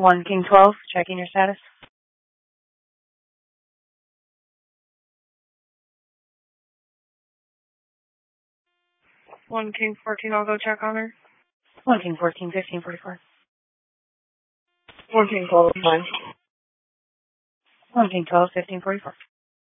1 King 12, checking your status. 1 King 14, I'll go check on her. 1 King 14, 1544. 1 King 12, fine. 1 King 12, 1544.